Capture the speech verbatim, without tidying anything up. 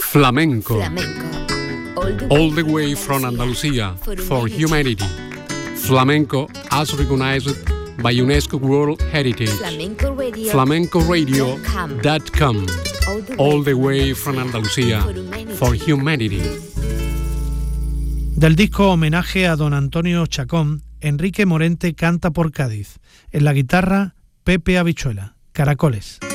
Flamenco. Flamenco. All the way from Andalusia for humanity. Flamenco as recognized by UNESCO World Heritage. Flamenco Radio. flamenco radio dot com. All the way from Andalusia for humanity. Del disco homenaje a don Antonio Chacón, Enrique Morente canta por Cádiz. En la guitarra, Pepe Habichuela. Caracoles.